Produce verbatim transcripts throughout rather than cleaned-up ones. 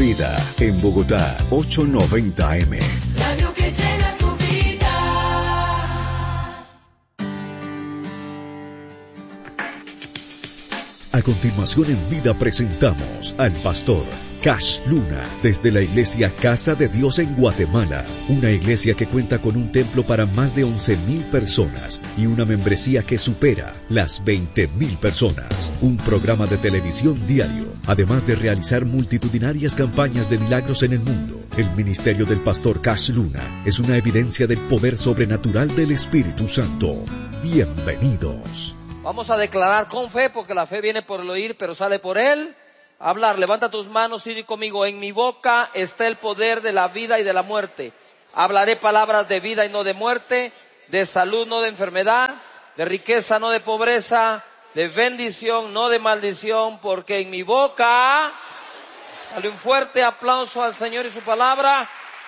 Vida, en Bogotá, ochocientos noventa eme. Radio que llena tu vida. A continuación en Vida presentamos al pastor Cash Luna desde la iglesia Casa de Dios en Guatemala, una iglesia que cuenta con un templo para más de once mil personas y una membresía que supera las veinte mil personas, un programa de televisión diario, además de realizar multitudinarias campañas de milagros en el mundo. El ministerio del pastor Cash Luna es una evidencia del poder sobrenatural del Espíritu Santo. Bienvenidos. Vamos a declarar con fe, porque la fe viene por el oír, pero sale por él. Hablar, levanta tus manos y di conmigo: en mi boca está el poder de la vida y de la muerte. Hablaré palabras de vida y no de muerte, de salud, no de enfermedad, de riqueza, no de pobreza, de bendición, no de maldición, porque en mi boca... Dale un fuerte aplauso al Señor y su palabra.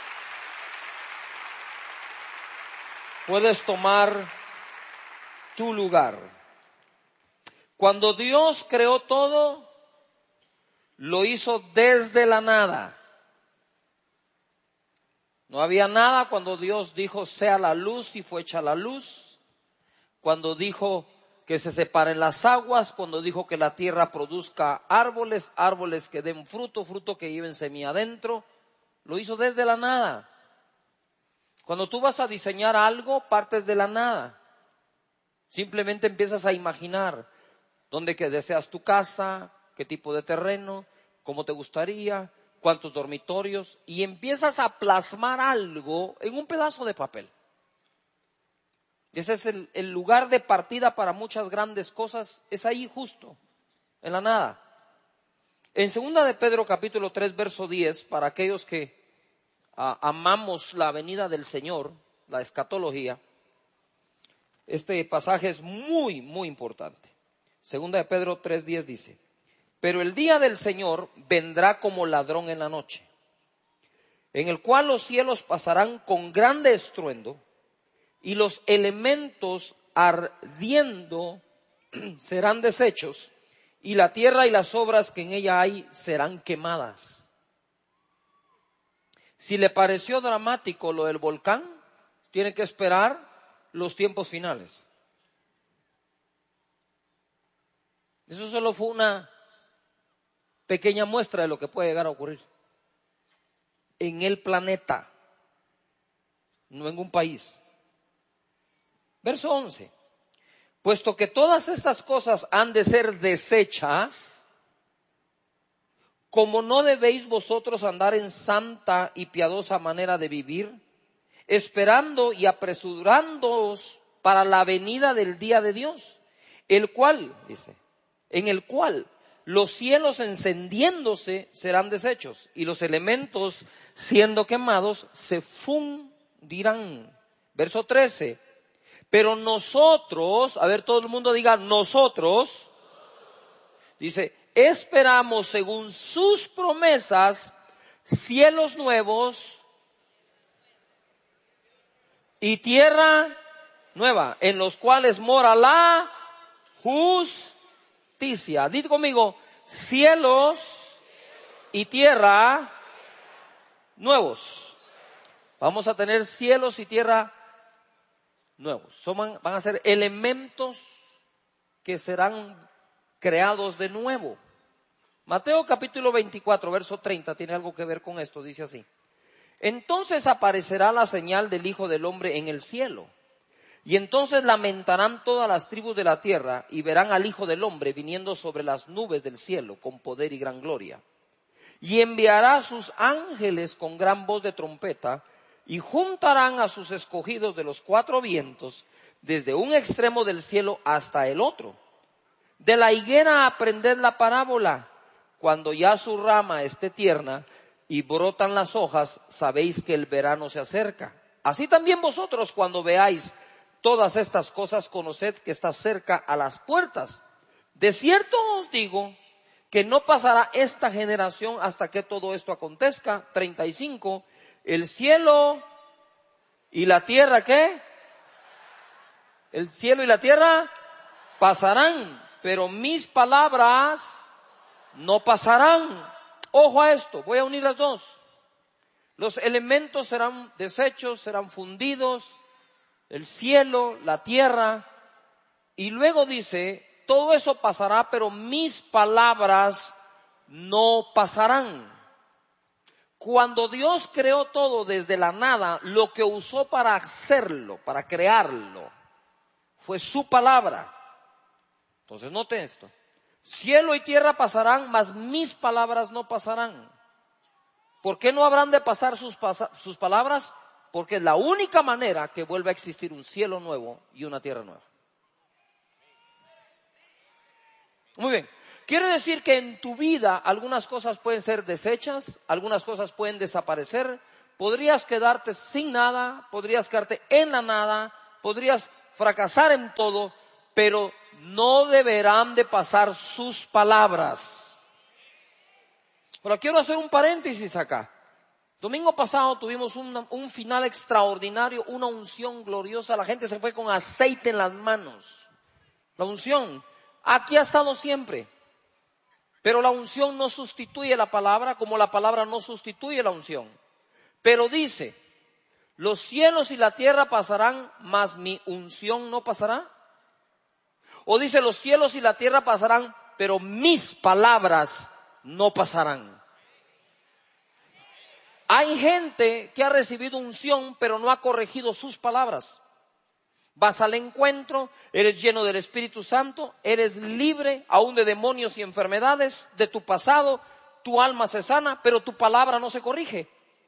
Puedes tomar tu lugar. Cuando Dios creó todo, lo hizo desde la nada. No había nada cuando Dios dijo sea la luz y fue hecha la luz. Cuando dijo que se separen las aguas, cuando dijo que la tierra produzca árboles, árboles que den fruto, fruto que lleven semilla adentro, lo hizo desde la nada. Cuando tú vas a diseñar algo, partes de la nada. Simplemente empiezas a imaginar dónde que deseas tu casa, qué tipo de terreno, cómo te gustaría, cuántos dormitorios, y empiezas a plasmar algo en un pedazo de papel. Ese es el, el lugar de partida para muchas grandes cosas, es ahí justo, en la nada. En segunda de Pedro capítulo tres verso diez, para aquellos que uh, amamos la venida del Señor, la escatología, este pasaje es muy, muy importante. Segunda de Pedro tres diez dice: pero el día del Señor vendrá como ladrón en la noche, en el cual los cielos pasarán con grande estruendo, y los elementos ardiendo serán deshechos, y la tierra y las obras que en ella hay serán quemadas. Si le pareció dramático lo del volcán, tiene que esperar los tiempos finales. Eso solo fue una pequeña muestra de lo que puede llegar a ocurrir en el planeta, no en un país. Verso once. Puesto que todas estas cosas han de ser deshechas, como no debéis vosotros andar en santa y piadosa manera de vivir, esperando y apresurándoos para la venida del día de Dios, el cual, dice, en el cual los cielos encendiéndose serán deshechos y los elementos siendo quemados se fundirán. Verso trece. Pero nosotros, a ver, todo el mundo diga nosotros, dice, esperamos según sus promesas cielos nuevos y tierra nueva, en los cuales mora la justicia. Did conmigo, cielos y tierra nuevos. Vamos a tener cielos y tierra nuevos. Son, van a ser elementos que serán creados de nuevo. Mateo capítulo veinticuatro, verso treinta, tiene algo que ver con esto, dice así. Entonces aparecerá la señal del Hijo del Hombre en el cielo, y entonces lamentarán todas las tribus de la tierra, y verán al Hijo del Hombre viniendo sobre las nubes del cielo con poder y gran gloria. Y enviará a sus ángeles con gran voz de trompeta, y juntarán a sus escogidos de los cuatro vientos, desde un extremo del cielo hasta el otro. De la higuera aprended la parábola. Cuando ya su rama esté tierna y brotan las hojas, sabéis que el verano se acerca. Así también vosotros, cuando veáis todas estas cosas, conoced que está cerca a las puertas. De cierto os digo que no pasará esta generación hasta que todo esto acontezca. treinta y cinco. El cielo y la tierra, ¿qué? El cielo y la tierra pasarán, pero mis palabras no pasarán. Ojo a esto, voy a unir las dos. Los elementos serán deshechos, serán fundidos, el cielo, la tierra, y luego dice, todo eso pasará, pero mis palabras no pasarán. Cuando Dios creó todo desde la nada, lo que usó para hacerlo, para crearlo, fue su palabra. Entonces note esto. Cielo y tierra pasarán, mas mis palabras no pasarán. ¿Por qué no habrán de pasar sus, sus palabras? Porque es la única manera que vuelva a existir un cielo nuevo y una tierra nueva. Muy bien. Quiere decir que en tu vida algunas cosas pueden ser deshechas, algunas cosas pueden desaparecer, podrías quedarte sin nada, podrías quedarte en la nada, podrías fracasar en todo, pero no deberán de pasar sus palabras. Pero quiero hacer un paréntesis acá. Domingo pasado tuvimos un, un final extraordinario, una unción gloriosa, la gente se fue con aceite en las manos. La unción, aquí ha estado siempre. Pero la unción no sustituye la palabra, como la palabra no sustituye la unción. Pero dice, los cielos y la tierra pasarán, mas mi unción no pasará. O dice, los cielos y la tierra pasarán, pero mis palabras no pasarán. Hay gente que ha recibido unción, pero no ha corregido sus palabras. Vas al encuentro, eres lleno del Espíritu Santo, eres libre aún de demonios y enfermedades de tu pasado, tu alma se sana, pero tu palabra no se corrige.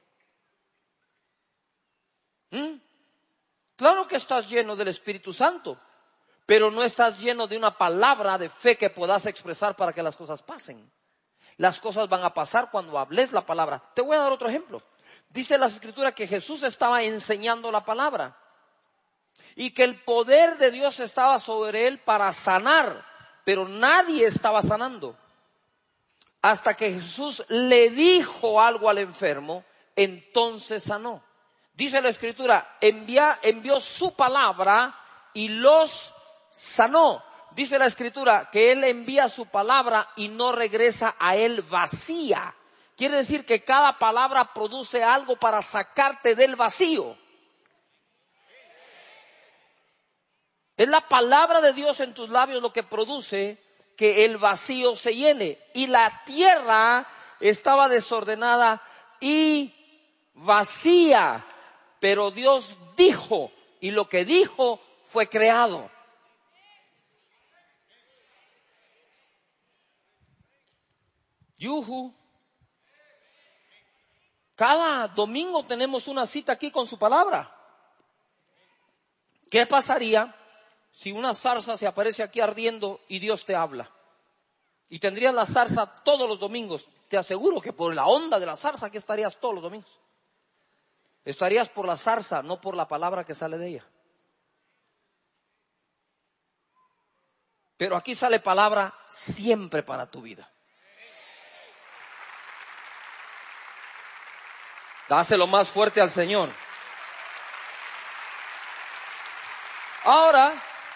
¿Mm? Claro que estás lleno del Espíritu Santo, pero no estás lleno de una palabra de fe que puedas expresar para que las cosas pasen. Las cosas van a pasar cuando hables la palabra. Te voy a dar otro ejemplo. Dice la Escritura que Jesús estaba enseñando la palabra. Y que el poder de Dios estaba sobre él para sanar, pero nadie estaba sanando. Hasta que Jesús le dijo algo al enfermo, entonces sanó. Dice la Escritura, envía, envió su palabra y los sanó. Dice la Escritura que él envía su palabra y no regresa a él vacía. Quiere decir que cada palabra produce algo para sacarte del vacío. Es la palabra de Dios en tus labios lo que produce que el vacío se llene. Y la tierra estaba desordenada y vacía. Pero Dios dijo, y lo que dijo fue creado. Yuhu. Cada domingo tenemos una cita aquí con su palabra. ¿Qué pasaría si una zarza se aparece aquí ardiendo y Dios te habla? Y tendrías la zarza todos los domingos. Te aseguro que por la onda de la zarza aquí estarías todos los domingos. Estarías por la zarza, no por la palabra que sale de ella. Pero aquí sale palabra siempre para tu vida. Dáselo más fuerte al Señor. Ahora,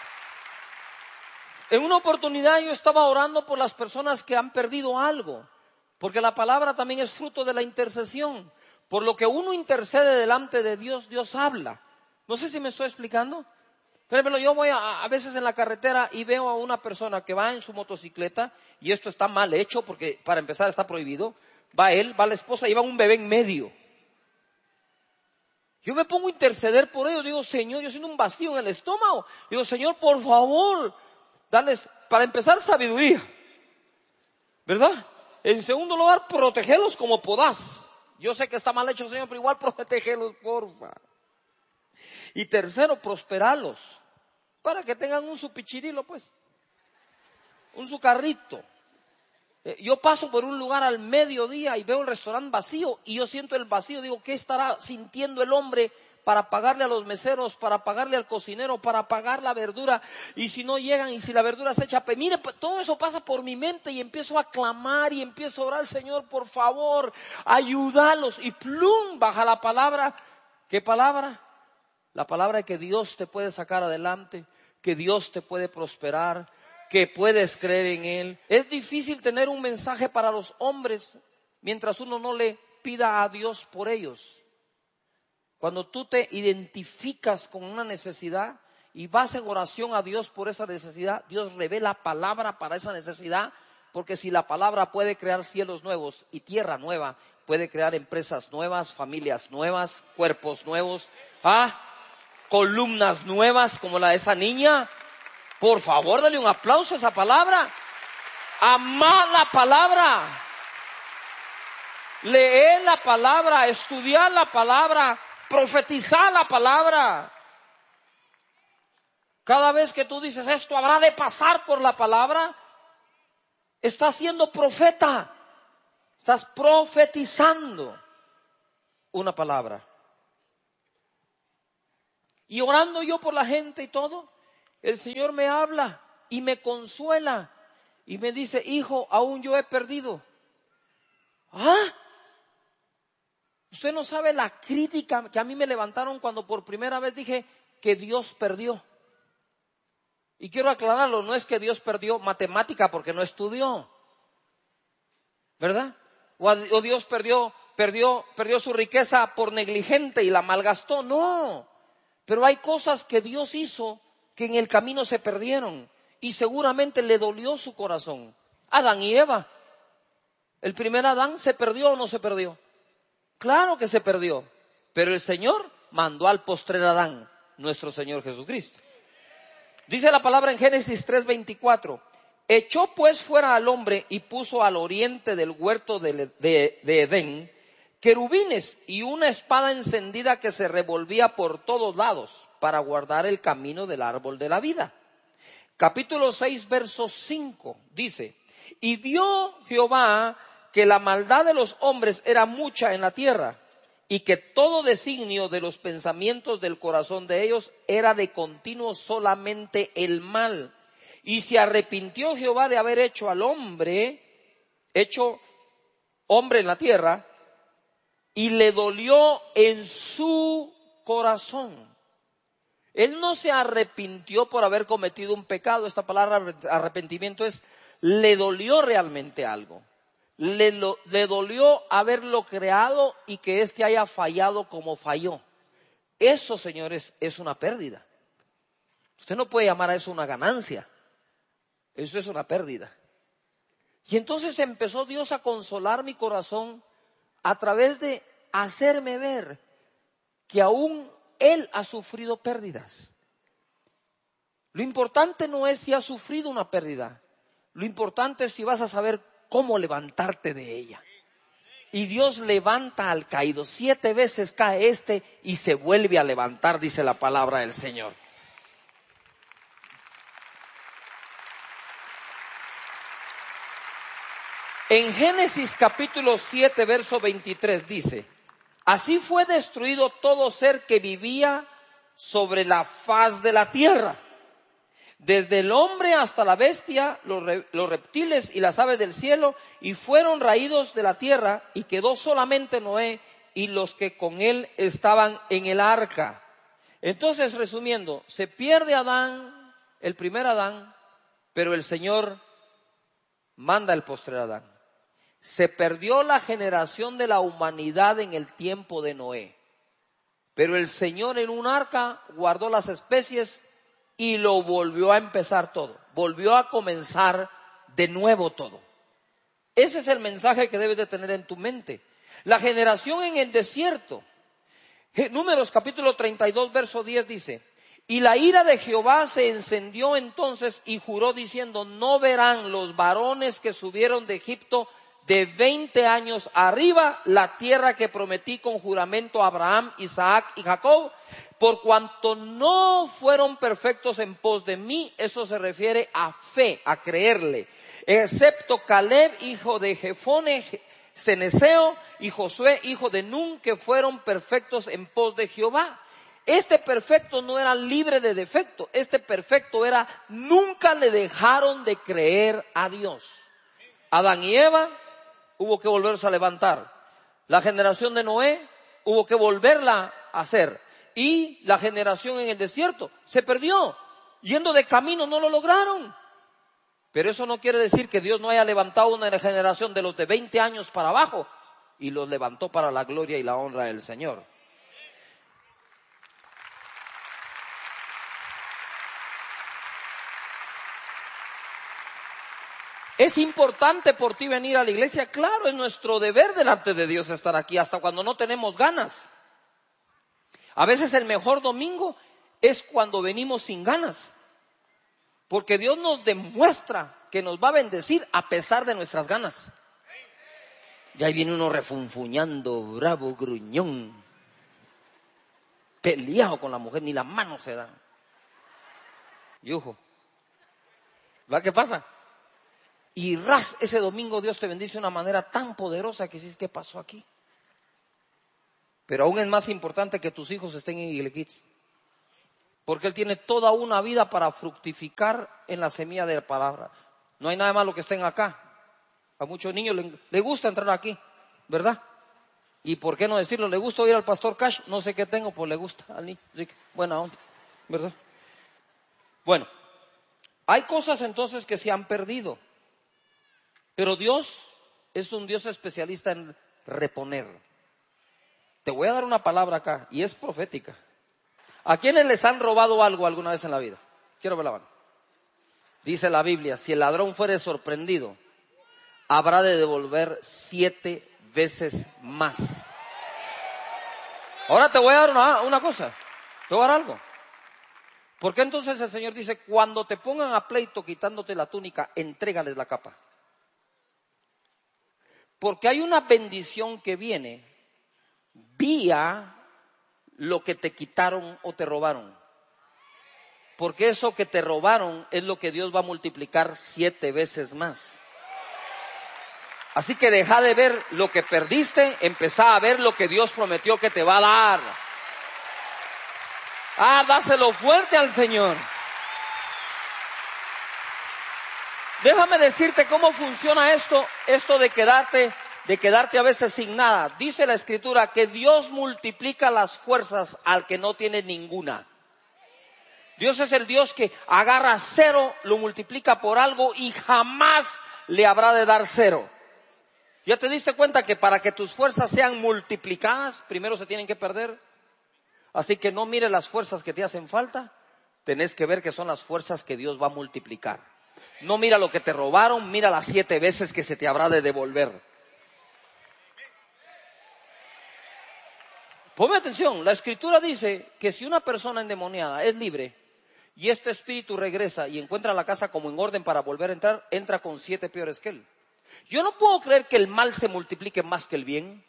en una oportunidad yo estaba orando por las personas que han perdido algo, porque la palabra también es fruto de la intercesión. Por lo que uno intercede delante de Dios, Dios habla. No sé si me estoy explicando. Por ejemplo, yo voy a, a veces en la carretera y veo a una persona que va en su motocicleta, y esto está mal hecho porque para empezar está prohibido. Va él, va la esposa y va un bebé en medio. Yo me pongo a interceder por ellos, digo, Señor, yo siento un vacío en el estómago. Digo, Señor, por favor, dales, para empezar, sabiduría. ¿Verdad? En segundo lugar, protegerlos como podás. Yo sé que está mal hecho, Señor, pero igual protegerlos, porfa. Y tercero, prosperarlos. Para que tengan un su pichirilo, pues. Un su carrito. Yo paso por un lugar al mediodía y veo el restaurante vacío y yo siento el vacío. Digo, ¿qué estará sintiendo el hombre para pagarle a los meseros, para pagarle al cocinero, para pagar la verdura? Y si no llegan y si la verdura se echa, mire, todo eso pasa por mi mente y empiezo a clamar y empiezo a orar, Señor, por favor, ayúdalos. Y plum, baja la palabra. ¿Qué palabra? La palabra de que Dios te puede sacar adelante, que Dios te puede prosperar, que puedes creer en Él. Es difícil tener un mensaje para los hombres mientras uno no le pida a Dios por ellos. Cuando tú te identificas con una necesidad y vas en oración a Dios por esa necesidad, Dios revela palabra para esa necesidad, porque si la palabra puede crear cielos nuevos y tierra nueva, puede crear empresas nuevas, familias nuevas, cuerpos nuevos, ¿ah? columnas nuevas como la de esa niña. Por favor, dale un aplauso a esa palabra. Amad la palabra. Leer la palabra, estudiar la palabra, profetizar la palabra. Cada vez que tú dices esto habrá de pasar por la palabra, estás siendo profeta. Estás profetizando una palabra. Y orando yo por la gente y todo, el Señor me habla y me consuela y me dice, hijo, aún yo he perdido. ¿Ah? Usted no sabe la crítica que a mí me levantaron cuando por primera vez dije que Dios perdió. Y quiero aclararlo, no es que Dios perdió matemática porque no estudió, ¿verdad? O, o Dios perdió, perdió, perdió su riqueza por negligente y la malgastó, no. Pero hay cosas que Dios hizo que en el camino se perdieron y seguramente le dolió su corazón. Adán y Eva. ¿El primer Adán se perdió o no se perdió? Claro que se perdió, pero el Señor mandó al postrer Adán, nuestro Señor Jesucristo. Dice la palabra en Génesis tres veinticuatro, echó pues fuera al hombre y puso al oriente del huerto de, de, de Edén querubines y una espada encendida que se revolvía por todos lados para guardar el camino del árbol de la vida. Capítulo seis, verso cinco, dice, y vio Jehová que la maldad de los hombres era mucha en la tierra, y que todo designio de los pensamientos del corazón de ellos era de continuo solamente el mal. Y se arrepintió Jehová de haber hecho al hombre, hecho hombre en la tierra, y le dolió en su corazón. Él no se arrepintió por haber cometido un pecado. Esta palabra arrepentimiento es, le dolió realmente algo. Le, lo, le dolió haberlo creado y que éste haya fallado como falló. Eso, señores, es una pérdida. Usted no puede llamar a eso una ganancia. Eso es una pérdida. Y entonces empezó Dios a consolar mi corazón a través de hacerme ver que aún Él ha sufrido pérdidas. Lo importante no es si has sufrido una pérdida. Lo importante es si vas a saber cómo levantarte de ella. Y Dios levanta al caído. Siete veces cae este y se vuelve a levantar, dice la palabra del Señor. En Génesis capítulo siete, verso veintitrés dice, así fue destruido todo ser que vivía sobre la faz de la tierra. Desde el hombre hasta la bestia, los, re, los reptiles y las aves del cielo, y fueron raídos de la tierra, y quedó solamente Noé y los que con él estaban en el arca. Entonces, resumiendo, se pierde Adán, el primer Adán, pero el Señor manda el postrer Adán. Se perdió la generación de la humanidad en el tiempo de Noé, pero el Señor en un arca guardó las especies y lo volvió a empezar todo, volvió a comenzar de nuevo todo. Ese es el mensaje que debes de tener en tu mente. La generación en el desierto. Números capítulo treinta y dos, verso diez dice, y la ira de Jehová se encendió entonces y juró diciendo, no verán los varones que subieron de Egipto de veinte años arriba la tierra que prometí con juramento a Abraham, Isaac y Jacob, por cuanto no fueron perfectos en pos de mí. Eso se refiere a fe, a creerle, excepto Caleb, hijo de Jefone, Ceneseo, y Josué, hijo de Nun, que fueron perfectos en pos de Jehová. Este perfecto no era libre de defecto, este perfecto era, nunca le dejaron de creer a Dios. Adán y Eva hubo que volverse a levantar. La generación de Noé hubo que volverla a hacer. Y la generación en el desierto se perdió. Yendo de camino no lo lograron. Pero eso no quiere decir que Dios no haya levantado una generación de los de veinte años para abajo y los levantó para la gloria y la honra del Señor. ¿Es importante por ti venir a la iglesia? Claro, es nuestro deber delante de Dios estar aquí, hasta cuando no tenemos ganas. A veces el mejor domingo es cuando venimos sin ganas, porque Dios nos demuestra que nos va a bendecir a pesar de nuestras ganas. Y ahí viene uno refunfuñando, bravo, gruñón, peleado con la mujer, ni la mano se da. Yujo. ¿Va qué pasa? Y ras, ese domingo Dios te bendice de una manera tan poderosa que dices, ¿qué pasó aquí? Pero aún es más importante que tus hijos estén en Eagle Kids, porque Él tiene toda una vida para fructificar en la semilla de la palabra. No hay nada malo que estén acá. A muchos niños les, les gusta entrar aquí, ¿verdad? Y por qué no decirlo, le gusta oír al pastor Cash, no sé qué tengo, pues le gusta al niño. Así que, buena onda, ¿verdad? Bueno, hay cosas entonces que se han perdido. Pero Dios es un Dios especialista en reponer. Te voy a dar una palabra acá, y es profética. ¿A quiénes les han robado algo alguna vez en la vida? Quiero ver la mano. Dice la Biblia, si el ladrón fuere sorprendido, habrá de devolver siete veces más. Ahora te voy a dar una, una cosa, te voy a dar algo. ¿Por qué entonces el Señor dice, cuando te pongan a pleito quitándote la túnica, entrégales la capa? Porque hay una bendición que viene vía lo que te quitaron o te robaron. Porque eso que te robaron es lo que Dios va a multiplicar siete veces más. Así que deja de ver lo que perdiste, empezá a ver lo que Dios prometió que te va a dar. Ah, dáselo fuerte al Señor. Déjame decirte cómo funciona esto, esto de quedarte, de quedarte a veces sin nada. Dice la Escritura que Dios multiplica las fuerzas al que no tiene ninguna. Dios es el Dios que agarra cero, lo multiplica por algo y jamás le habrá de dar cero. ¿Ya te diste cuenta que para que tus fuerzas sean multiplicadas, primero se tienen que perder? Así que no mires las fuerzas que te hacen falta, tenés que ver que son las fuerzas que Dios va a multiplicar. No mira lo que te robaron, mira las siete veces que se te habrá de devolver. Ponme atención, la Escritura dice que si una persona endemoniada es libre y este espíritu regresa y encuentra la casa como en orden para volver a entrar, entra con siete peores que él. Yo no puedo creer que el mal se multiplique más que el bien.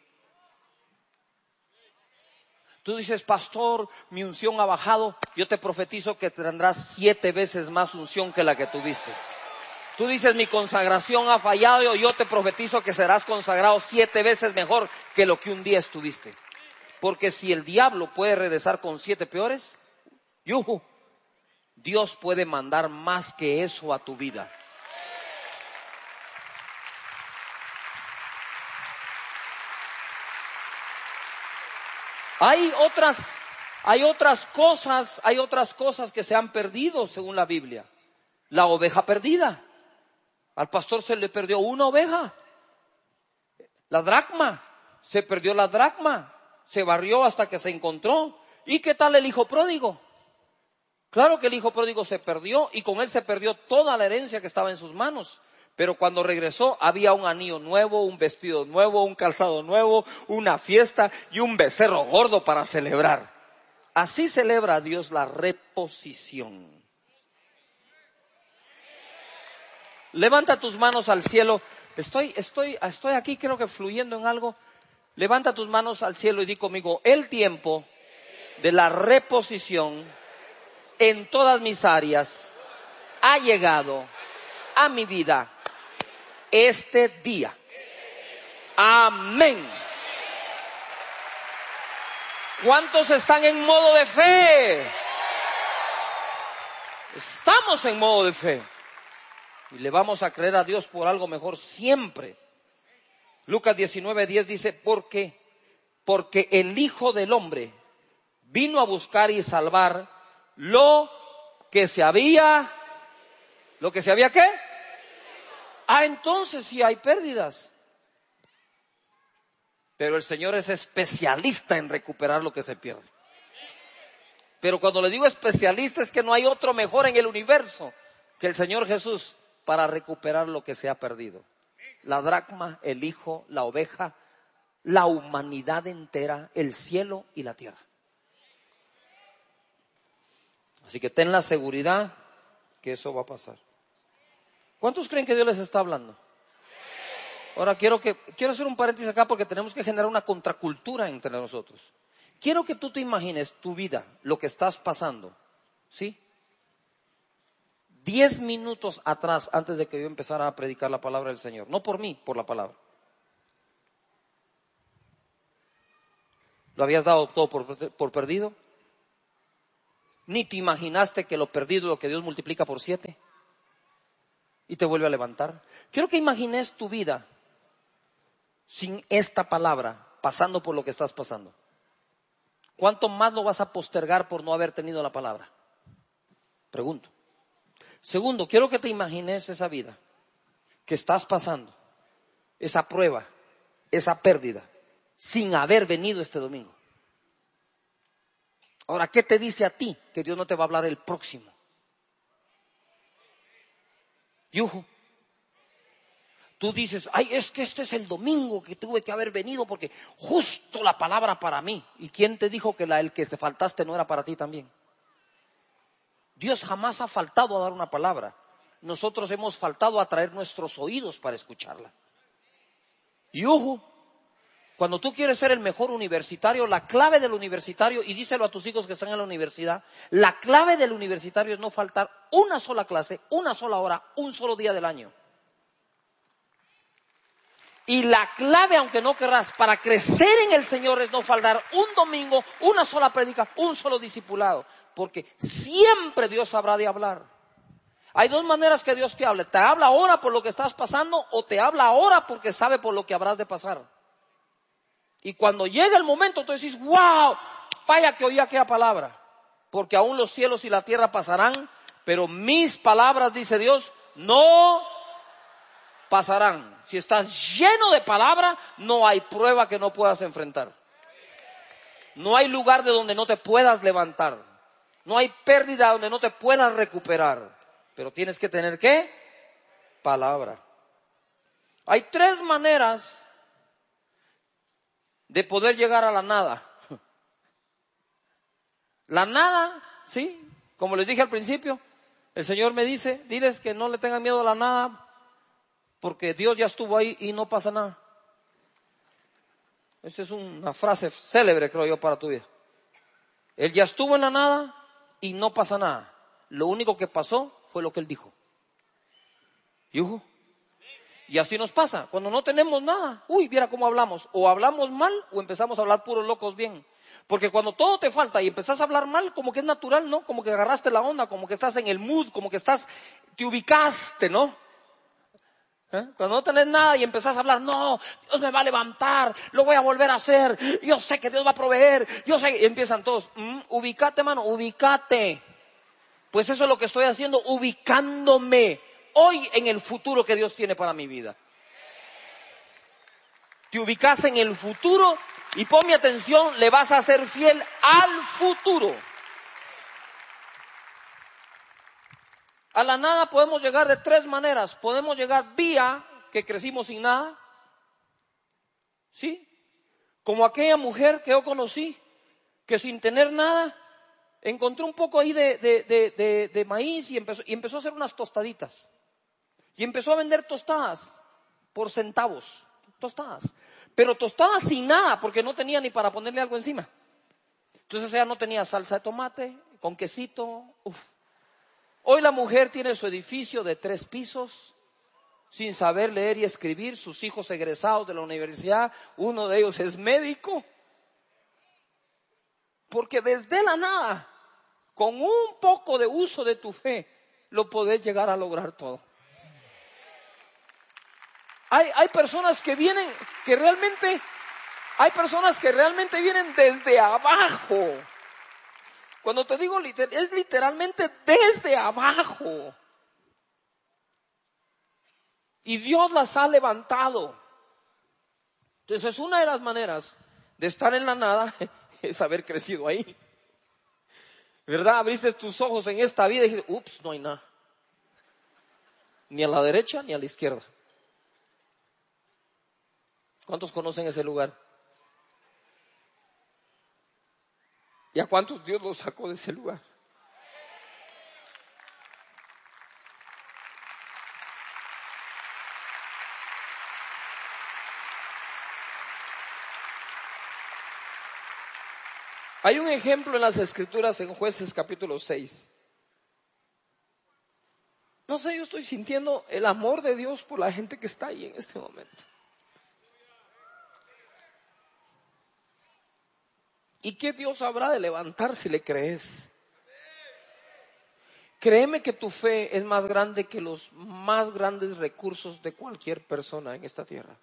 Tú dices, pastor, mi unción ha bajado. Yo te profetizo que tendrás siete veces más unción que la que tuviste. Tú dices, mi consagración ha fallado. Yo te profetizo que serás consagrado siete veces mejor que lo que un día estuviste. Porque si el diablo puede regresar con siete peores, yuhu, Dios puede mandar más que eso a tu vida. Hay otras, hay otras cosas, hay otras cosas que se han perdido según la Biblia. La oveja perdida. Al pastor se le perdió una oveja. La dracma. Se perdió la dracma. Se barrió hasta que se encontró. ¿Y qué tal el hijo pródigo? Claro que el hijo pródigo se perdió y con él se perdió toda la herencia que estaba en sus manos. Pero cuando regresó había un anillo nuevo, un vestido nuevo, un calzado nuevo, una fiesta y un becerro gordo para celebrar. Así celebra Dios la reposición. Levanta tus manos al cielo. Estoy, estoy, estoy aquí creo que fluyendo en algo. Levanta tus manos al cielo y di conmigo, el tiempo de la reposición en todas mis áreas ha llegado a mi vida este día. Amén. ¿Cuántos están en modo de fe? Estamos en modo de fe. Y le vamos a creer a Dios por algo mejor siempre. Lucas diecinueve diez dice, porque, porque el Hijo del Hombre vino a buscar y salvar lo que se había, lo que se había ¿qué? Ah, entonces sí hay pérdidas. Pero el Señor es especialista en recuperar lo que se pierde. Pero cuando le digo especialista es que no hay otro mejor en el universo que el Señor Jesús para recuperar lo que se ha perdido. La dracma, el hijo, la oveja, la humanidad entera, el cielo y la tierra. Así que ten la seguridad que eso va a pasar. ¿Cuántos creen que Dios les está hablando? Ahora quiero que quiero hacer un paréntesis acá porque tenemos que generar una contracultura entre nosotros. Quiero que tú te imagines tu vida, lo que estás pasando, ¿sí? Diez minutos atrás, antes de que yo empezara a predicar la palabra del Señor. No por mí, por la palabra. ¿Lo habías dado todo por, por perdido? ¿Ni te imaginaste que lo perdido, lo que Dios multiplica por siete? Y te vuelve a levantar. Quiero que imagines tu vida sin esta palabra, pasando por lo que estás pasando. ¿Cuánto más lo vas a postergar por no haber tenido la palabra? Pregunto. Segundo, quiero que te imagines esa vida que estás pasando, esa prueba, esa pérdida, sin haber venido este domingo. Ahora, ¿qué te dice a ti que Dios no te va a hablar el próximo? Yuju. Tú dices, ay, es que este es el domingo que tuve que haber venido porque justo la palabra para mí. ¿Y quién te dijo que la, el que te faltaste no era para ti también? Dios jamás ha faltado a dar una palabra. Nosotros hemos faltado a traer nuestros oídos para escucharla. Y ojo, cuando tú quieres ser el mejor universitario, la clave del universitario, y díselo a tus hijos que están en la universidad, la clave del universitario es no faltar una sola clase, una sola hora, un solo día del año. Y la clave, aunque no querrás, para crecer en el Señor es no faltar un domingo, una sola prédica, un solo discipulado. Porque siempre Dios habrá de hablar. Hay dos maneras que Dios te hable. Te habla ahora por lo que estás pasando o te habla ahora porque sabe por lo que habrás de pasar. Y cuando llega el momento, tú decís, wow, vaya que oí aquella palabra. Porque aún los cielos y la tierra pasarán, pero mis palabras, dice Dios, no pasarán. Si estás lleno de palabra, no hay prueba que no puedas enfrentar. No hay lugar de donde no te puedas levantar. No hay pérdida donde no te puedas recuperar. Pero tienes que tener, ¿qué? Palabra. Hay tres maneras de poder llegar a la nada. La nada, ¿sí? Como les dije al principio, el Señor me dice, diles que no le tengan miedo a la nada, porque Dios ya estuvo ahí y no pasa nada. Esa es una frase célebre, creo yo, para tu vida. Él ya estuvo en la nada y no pasa nada. Lo único que pasó fue lo que Él dijo. ¿Yujo? Y así nos pasa. Cuando no tenemos nada, uy, viera cómo hablamos. O hablamos mal o empezamos a hablar puros locos bien. Porque cuando todo te falta y empezás a hablar mal, como que es natural, ¿no? Como que agarraste la onda, como que estás en el mood, como que estás, te ubicaste, ¿no? ¿Eh? Cuando no tenés nada y empezás a hablar, no, Dios me va a levantar, lo voy a volver a hacer, yo sé que Dios va a proveer, yo sé, y empiezan todos, mm, ubícate, mano, ubícate. Pues eso es lo que estoy haciendo, ubicándome hoy en el futuro que Dios tiene para mi vida. Te ubicas en el futuro y ponme atención, le vas a ser fiel al futuro. A la nada podemos llegar de tres maneras. Podemos llegar vía que crecimos sin nada. ¿Sí? Como aquella mujer que yo conocí, que sin tener nada, encontró un poco ahí de, de, de, de, de maíz y empezó, y empezó a hacer unas tostaditas. Y empezó a vender tostadas por centavos. Tostadas. Pero tostadas sin nada, porque no tenía ni para ponerle algo encima. Entonces ella no tenía salsa de tomate, con quesito. Uf. Hoy la mujer tiene su edificio de tres pisos, sin saber leer y escribir, sus hijos egresados de la universidad, uno de ellos es médico. Porque desde la nada, con un poco de uso de tu fe, lo podés llegar a lograr todo. Hay, hay personas que vienen, que realmente, hay personas que realmente vienen desde abajo. Cuando te digo literal, es literalmente desde abajo. Y Dios las ha levantado. Entonces, una de las maneras de estar en la nada es haber crecido ahí. ¿Verdad? Abriste tus ojos en esta vida y dijiste, ups, no hay nada. Ni a la derecha ni a la izquierda. ¿Cuántos conocen ese lugar? ¿Y a cuántos Dios los sacó de ese lugar? Hay un ejemplo en las Escrituras en Jueces capítulo seis. No sé, yo estoy sintiendo el amor de Dios por la gente que está ahí en este momento. ¿Y qué Dios habrá de levantar si le crees? Créeme que tu fe es más grande que los más grandes recursos de cualquier persona en esta tierra.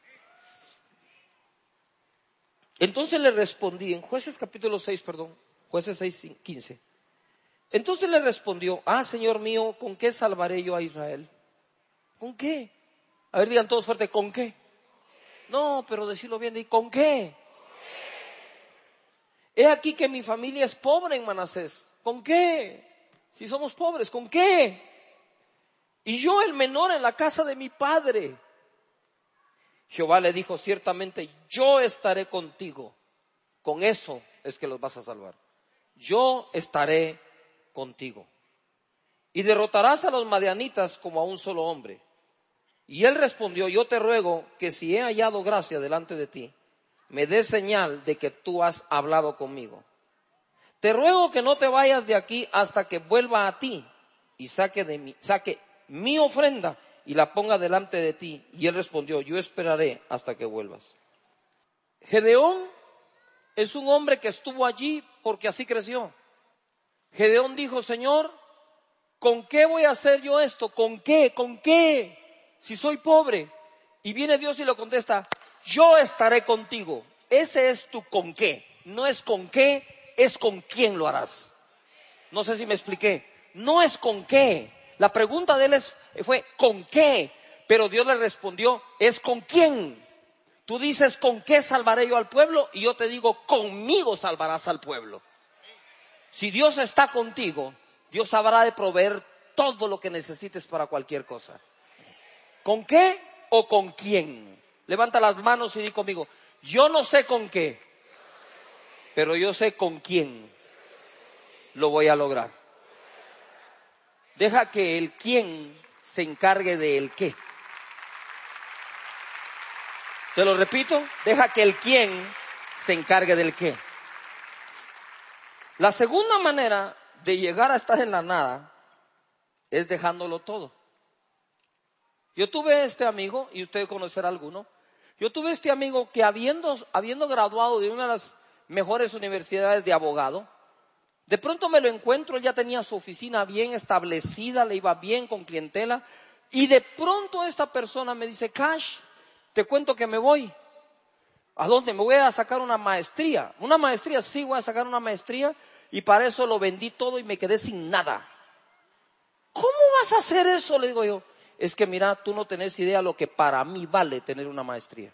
Entonces le respondí, en Jueces capítulo seis, perdón, Jueces seis, quince. Entonces le respondió, ah, Señor mío, ¿con qué salvaré yo a Israel? ¿Con qué? A ver, digan todos fuerte, ¿con qué? No, pero decirlo bien, ¿y con qué? He aquí que mi familia es pobre en Manasés. ¿Con qué? Si somos pobres, ¿con qué? Y yo el menor en la casa de mi padre. Jehová le dijo, ciertamente yo estaré contigo. Con eso es que los vas a salvar. Yo estaré contigo. Y derrotarás a los madianitas como a un solo hombre. Y él respondió, yo te ruego que si he hallado gracia delante de ti, me des señal de que tú has hablado conmigo. Te ruego que no te vayas de aquí hasta que vuelva a ti y saque de mi, saque mi ofrenda y la ponga delante de ti. Y él respondió, yo esperaré hasta que vuelvas. Gedeón es un hombre que estuvo allí porque así creció. Gedeón dijo, Señor, ¿con qué voy a hacer yo esto? ¿Con qué? ¿Con qué? Si soy pobre. Y viene Dios y le contesta, yo estaré contigo. Ese es tu con qué. No es con qué, es con quién lo harás. No sé si me expliqué. No es con qué. La pregunta de él es, fue ¿con qué? Pero Dios le respondió, es con quién. Tú dices, ¿con qué salvaré yo al pueblo? Y yo te digo, conmigo salvarás al pueblo. Si Dios está contigo, Dios habrá de proveer todo lo que necesites para cualquier cosa. ¿Con qué o con quién? Levanta las manos y di conmigo, yo no sé con qué, pero yo sé con quién lo voy a lograr. Deja que el quién se encargue del qué. Te lo repito, deja que el quién se encargue del qué. La segunda manera de llegar a estar en la nada es dejándolo todo. Yo tuve este amigo, y usted conocerá alguno, yo tuve este amigo que habiendo, habiendo graduado de una de las mejores universidades de abogado, de pronto me lo encuentro, él ya tenía su oficina bien establecida, le iba bien con clientela, y de pronto esta persona me dice, Cash, te cuento que me voy. ¿A dónde? Me voy a sacar una maestría. Una maestría, sí, voy a sacar una maestría, y para eso lo vendí todo y me quedé sin nada. ¿Cómo vas a hacer eso? Le digo yo. Es que mira, tú no tenés idea lo que para mí vale tener una maestría.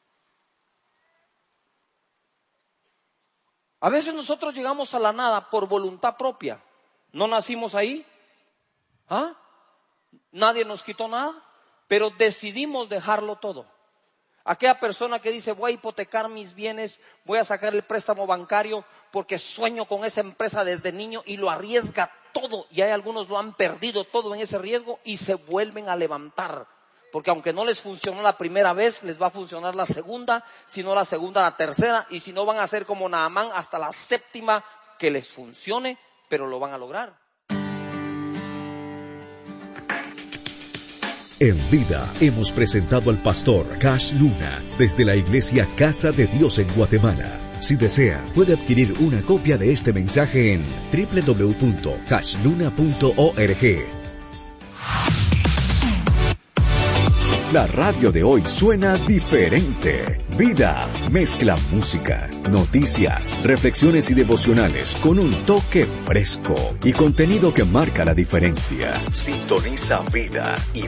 A veces nosotros llegamos a la nada por voluntad propia. No nacimos ahí. ¿Ah? Nadie nos quitó nada, pero decidimos dejarlo todo. Aquella persona que dice, voy a hipotecar mis bienes, voy a sacar el préstamo bancario porque sueño con esa empresa desde niño y lo arriesga todo. Y hay algunos lo han perdido todo en ese riesgo y se vuelven a levantar. Porque aunque no les funcionó la primera vez, les va a funcionar la segunda, si no la segunda, la tercera. Y si no, van a ser como Naamán hasta la séptima que les funcione, pero lo van a lograr. En vida hemos presentado al pastor Cash Luna desde la iglesia Casa de Dios en Guatemala. Si desea, puede adquirir una copia de este mensaje en doble u doble u doble u punto cash luna punto org. La radio de hoy suena diferente. Vida mezcla música, noticias, reflexiones y devocionales con un toque fresco y contenido que marca la diferencia. Sintoniza Vida y